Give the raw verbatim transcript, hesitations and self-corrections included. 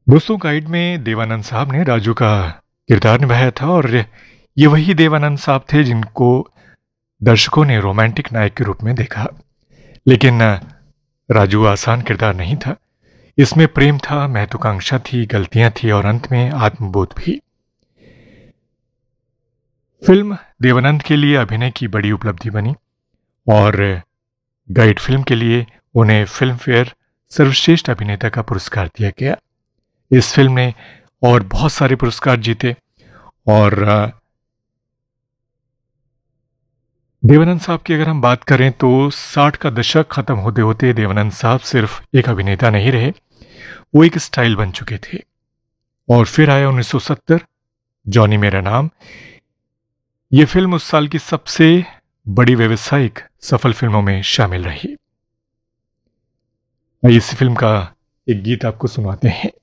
दोस्तों, गाइड में देवानंद साहब ने राजू का किरदार निभाया था और ये वही देवानंद साहब थे जिनको दर्शकों ने रोमांटिक नायक के रूप में देखा। लेकिन राजू आसान किरदार नहीं था। इसमें प्रेम था, महत्वाकांक्षा थी, गलतियां थी और अंत में आत्मबोध भी। फिल्म देवानंद के लिए अभिनय की बड़ी उपलब्धि बनी और गाइड फिल्म के लिए उन्हें फिल्म फेयर सर्वश्रेष्ठ अभिनेता का पुरस्कार दिया गया। इस फिल्म ने और बहुत सारे पुरस्कार जीते और देवानंद साहब की अगर हम बात करें तो साठ का दशक खत्म होते होते देवानंद साहब सिर्फ एक अभिनेता नहीं रहे, वो एक स्टाइल बन चुके थे। और फिर आया उन्नीस सौ सत्तर, जॉनी मेरा नाम। ये फिल्म उस साल की सबसे बड़ी व्यावसायिक सफल फिल्मों में शामिल रही। इस फिल्म का एक गीत आपको सुनाते हैं।